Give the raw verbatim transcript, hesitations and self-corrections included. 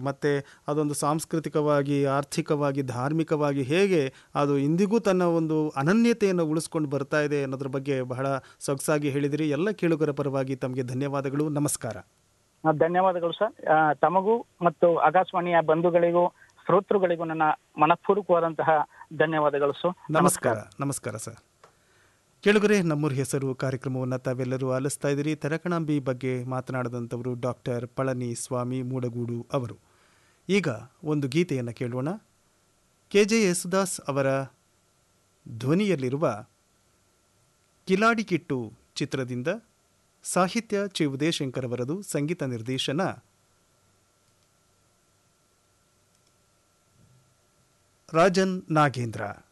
ಮತ್ತು ಅದೊಂದು ಸಾಂಸ್ಕೃತಿಕವಾಗಿ, ಆರ್ಥಿಕವಾಗಿ, ಧಾರ್ಮಿಕವಾಗಿ ಹೇಗೆ ಅದು ಇಂದಿಗೂ ತನ್ನ ಒಂದು ಅನನ್ಯತೆಯನ್ನು ಉಳಿಸ್ಕೊಂಡು ಬರ್ತಾ ಇದೆ ಅನ್ನೋದ್ರ ಬಗ್ಗೆ ಬಹಳ ಸೊಗಸಾಗಿ ಹೇಳಿದಿರಿ. ಎಲ್ಲ ಕೇಳುಗರ ಪರವಾಗಿ ತಮಗೆ ಧನ್ಯವಾದಗಳು. ನಮಸ್ಕಾರ. ಧನ್ಯವಾದಗಳು ಸರ್. ತಮಗೂ ಮತ್ತು ಆಕಾಶವಾಣಿಯ ಬಂಧುಗಳಿಗೂ ಶ್ರೋತೃಗಳಿಗೂ ನನ್ನ ಮನಪೂರ್ವಕವಾದಂತಹ ಧನ್ಯವಾದಗಳು ಸರ್. ನಮಸ್ಕಾರ. ನಮಸ್ಕಾರ ಸರ್. ಕೇಳುಗರೆ, ನಮ್ಮೂರ ಹೆಸರು ಕಾರ್ಯಕ್ರಮವನ್ನು ತಾವೆಲ್ಲರೂ ಆಲಿಸ್ತಾ ಇದ್ದೀರಿ. ತರಕಣಾಂಬಿ ಬಗ್ಗೆ ಮಾತನಾಡಿದಂಥವರು ಡಾಕ್ಟರ್ ಪಳನಿ ಸ್ವಾಮಿ ಮೂಡಗೂಡು ಅವರು. ಈಗ ಒಂದು ಗೀತೆಯನ್ನು ಕೇಳೋಣ. ಕೆ ಜೆ ಯೇಸುದಾಸ್ ಅವರ ಧ್ವನಿಯಲ್ಲಿರುವ ಕಿಲಾಡಿ ಕಿಟ್ಟು ಚಿತ್ರದಿಂದ, ಸಾಹಿತ್ಯ ಚಿ ಉದಯಶಂಕರ್ ಅವರದು, ಸಂಗೀತ ನಿರ್ದೇಶನ ರಾಜನ್ ನಾಗೇಂದ್ರ.